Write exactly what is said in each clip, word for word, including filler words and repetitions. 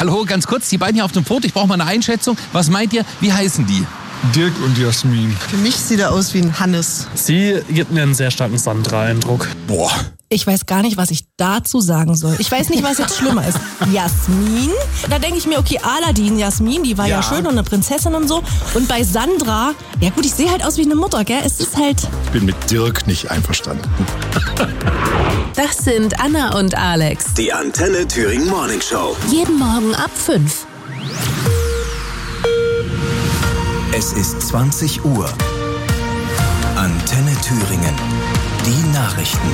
Hallo, ganz kurz, die beiden hier auf dem Foto, ich brauche mal eine Einschätzung. Was meint ihr, wie heißen die? Dirk und Jasmin. Für mich sieht er aus wie ein Hannes. Sie gibt mir einen sehr starken Sandra-Eindruck. Boah. Ich weiß gar nicht, was ich dazu sagen soll. Ich weiß nicht, was jetzt schlimmer ist. Jasmin? Da denke ich mir, okay, Aladdin, Jasmin, die war ja. ja schön und eine Prinzessin und so. Und bei Sandra, ja gut, ich sehe halt aus wie eine Mutter, gell? Es ist halt... Ich bin mit Dirk nicht einverstanden. Das sind Anna und Alex. Die Antenne Thüringen Morning Show. Jeden Morgen ab fünf. Es ist zwanzig Uhr. Antenne Thüringen. Die Nachrichten.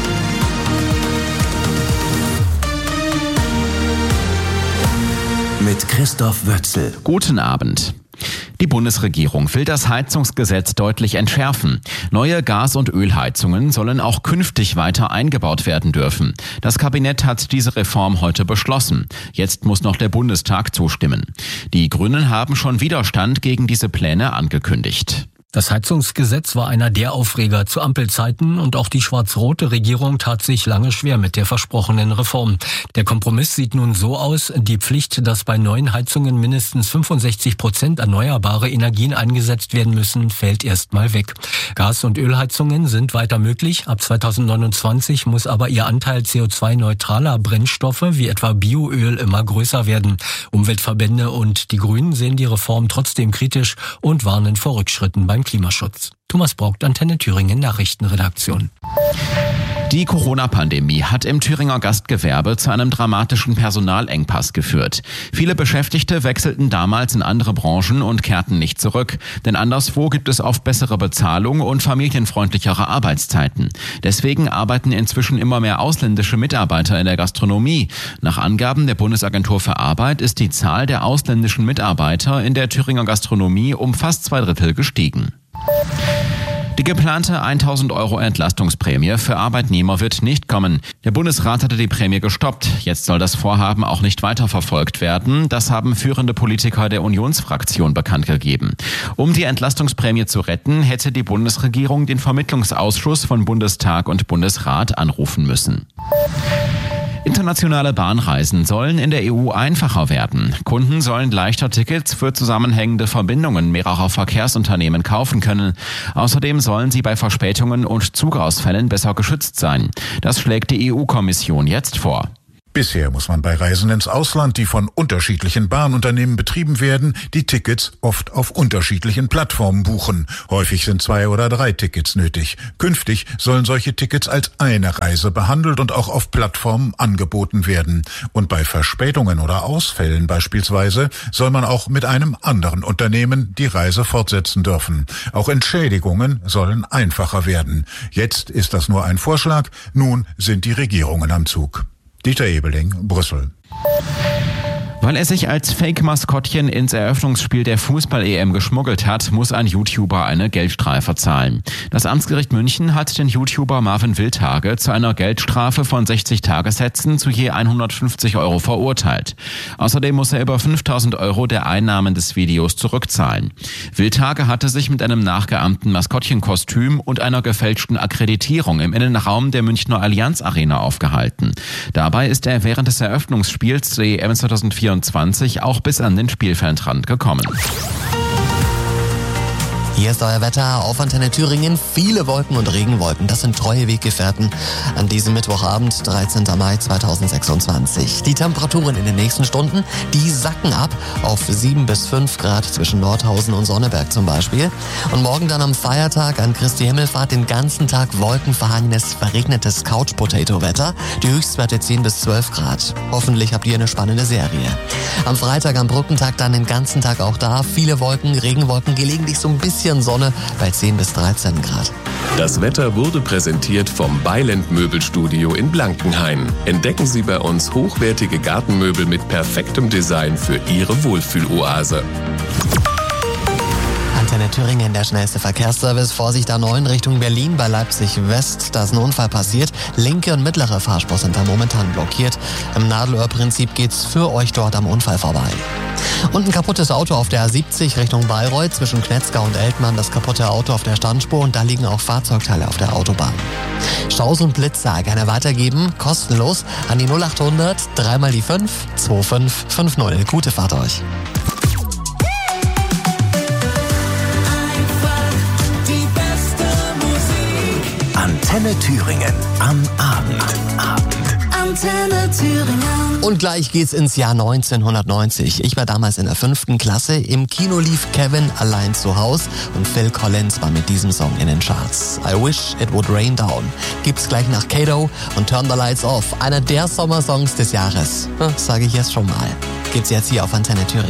Mit Christoph Wötzel. Guten Abend. Die Bundesregierung will das Heizungsgesetz deutlich entschärfen. Neue Gas- und Ölheizungen sollen auch künftig weiter eingebaut werden dürfen. Das Kabinett hat diese Reform heute beschlossen. Jetzt muss noch der Bundestag zustimmen. Die Grünen haben schon Widerstand gegen diese Pläne angekündigt. Das Heizungsgesetz war einer der Aufreger zu Ampelzeiten und auch die schwarz-rote Regierung tat sich lange schwer mit der versprochenen Reform. Der Kompromiss sieht nun so aus, die Pflicht, dass bei neuen Heizungen mindestens fünfundsechzig Prozent erneuerbare Energien eingesetzt werden müssen, fällt erstmal weg. Gas- und Ölheizungen sind weiter möglich. Ab zweitausendneunundzwanzig muss aber ihr Anteil C O zwei neutraler Brennstoffe wie etwa Bioöl immer größer werden. Umweltverbände und die Grünen sehen die Reform trotzdem kritisch und warnen vor Rückschritten beim Klimaschutz. Thomas Braucht, Antenne Thüringen Nachrichtenredaktion. Die Corona-Pandemie hat im Thüringer Gastgewerbe zu einem dramatischen Personalengpass geführt. Viele Beschäftigte wechselten damals in andere Branchen und kehrten nicht zurück. Denn anderswo gibt es oft bessere Bezahlung und familienfreundlichere Arbeitszeiten. Deswegen arbeiten inzwischen immer mehr ausländische Mitarbeiter in der Gastronomie. Nach Angaben der Bundesagentur für Arbeit ist die Zahl der ausländischen Mitarbeiter in der Thüringer Gastronomie um fast zwei Drittel gestiegen. Die geplante tausend Euro Entlastungsprämie für Arbeitnehmer wird nicht kommen. Der Bundesrat hatte die Prämie gestoppt. Jetzt soll das Vorhaben auch nicht weiterverfolgt werden. Das haben führende Politiker der Unionsfraktion bekannt gegeben. Um die Entlastungsprämie zu retten, hätte die Bundesregierung den Vermittlungsausschuss von Bundestag und Bundesrat anrufen müssen. Internationale Bahnreisen sollen in der E U einfacher werden. Kunden sollen leichter Tickets für zusammenhängende Verbindungen mehrerer Verkehrsunternehmen kaufen können. Außerdem sollen sie bei Verspätungen und Zugausfällen besser geschützt sein. Das schlägt die E U-Kommission jetzt vor. Bisher muss man bei Reisen ins Ausland, die von unterschiedlichen Bahnunternehmen betrieben werden, die Tickets oft auf unterschiedlichen Plattformen buchen. Häufig sind zwei oder drei Tickets nötig. Künftig sollen solche Tickets als eine Reise behandelt und auch auf Plattformen angeboten werden. Und bei Verspätungen oder Ausfällen beispielsweise soll man auch mit einem anderen Unternehmen die Reise fortsetzen dürfen. Auch Entschädigungen sollen einfacher werden. Jetzt ist das nur ein Vorschlag, nun sind die Regierungen am Zug. Dieter Ebeling, Brüssel. Weil er sich als Fake-Maskottchen ins Eröffnungsspiel der Fußball-E M geschmuggelt hat, muss ein YouTuber eine Geldstrafe zahlen. Das Amtsgericht München hat den YouTuber Marvin Wildhage zu einer Geldstrafe von sechzig Tagessätzen zu je hundertfünfzig Euro verurteilt. Außerdem muss er über fünftausend Euro der Einnahmen des Videos zurückzahlen. Wildhage hatte sich mit einem nachgeahmten Maskottchenkostüm und einer gefälschten Akkreditierung im Innenraum der Münchner Allianz Arena aufgehalten. Dabei ist er während des Eröffnungsspiels der E M zweitausendvierundzwanzig auch bis an den Spielfeldrand gekommen. Hier ist euer Wetter auf Antenne Thüringen. Viele Wolken und Regenwolken, das sind treue Weggefährten an diesem Mittwochabend, dreizehnten Mai zweitausendsechsundzwanzig. Die Temperaturen in den nächsten Stunden, die sacken ab auf sieben bis fünf Grad zwischen Nordhausen und Sonneberg zum Beispiel. Und morgen dann am Feiertag an Christi Himmelfahrt den ganzen Tag wolkenverhangenes, verregnetes Couch-Potato-Wetter. Die Höchstwerte zehn bis zwölf Grad. Hoffentlich habt ihr eine spannende Serie. Am Freitag am Brückentag dann den ganzen Tag auch da. Viele Wolken, Regenwolken, gelegentlich so ein bisschen Sonne bei zehn bis dreizehn Grad. Das Wetter wurde präsentiert vom Beiland Möbelstudio in Blankenhain. Entdecken Sie bei uns hochwertige Gartenmöbel mit perfektem Design für Ihre Wohlfühloase. Antenne Thüringen, der schnellste Verkehrsservice. Vorsicht A neun Richtung Berlin bei Leipzig West. Da ist ein Unfall passiert. Linke und mittlere Fahrspur sind da momentan blockiert. Im Nadelöhr-Prinzip geht's für euch dort am Unfall vorbei. Und ein kaputtes Auto auf der A siebzig Richtung Bayreuth zwischen Knetzgau und Eltmann. Das kaputte Auto auf der Standspur und da liegen auch Fahrzeugteile auf der Autobahn. Staus und Blitzer gerne weitergeben, kostenlos an die null achthundert, dreimal die fünf, zwei fünf fünf null. Gute Fahrt euch. Antenne Thüringen am Abend. Abend. Antenne Thüringen. Und gleich geht's ins Jahr neunzehnhundertneunzig. Ich war damals in der fünften Klasse. Im Kino lief Kevin allein zu Haus und Phil Collins war mit diesem Song in den Charts. I Wish It Would Rain Down gibt's gleich nach Kato und Turn the Lights Off. Einer der Sommersongs des Jahres. Sage ich jetzt schon mal. Gibt's jetzt hier auf Antenne Thüringen.